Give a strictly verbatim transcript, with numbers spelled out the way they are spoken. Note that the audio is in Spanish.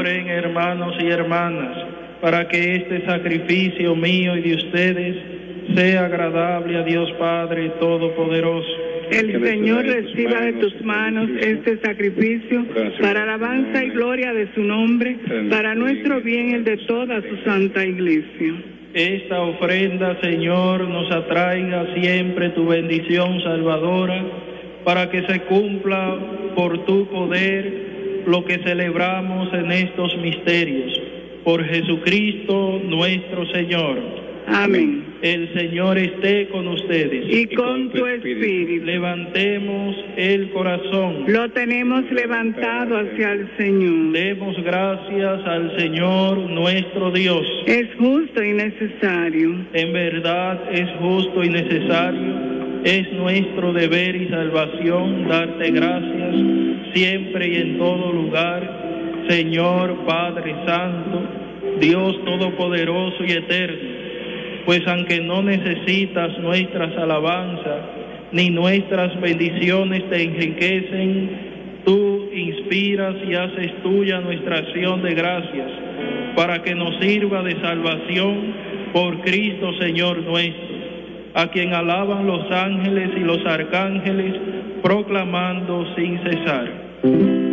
Oren, hermanos y hermanas, para que este sacrificio mío y de ustedes sea agradable a Dios Padre Todopoderoso. El Señor reciba de tus manos este sacrificio para alabanza y gloria de su nombre, para nuestro bien y el de toda su santa iglesia. Esta ofrenda, Señor, nos atraiga siempre tu bendición salvadora, para que se cumpla por tu poder lo que celebramos en estos misterios. Por Jesucristo nuestro Señor. Amén. El Señor esté con ustedes. Y con tu espíritu. Levantemos el corazón. Lo tenemos levantado hacia el Señor. Demos gracias al Señor nuestro Dios. Es justo y necesario. En verdad es justo y necesario. Es nuestro deber y salvación darte gracias siempre y en todo lugar, Señor Padre Santo, Dios Todopoderoso y Eterno. Pues aunque no necesitas nuestras alabanzas, ni nuestras bendiciones te enriquecen, tú inspiras y haces tuya nuestra acción de gracias, para que nos sirva de salvación por Cristo Señor nuestro, a quien alaban los ángeles y los arcángeles, proclamando sin cesar.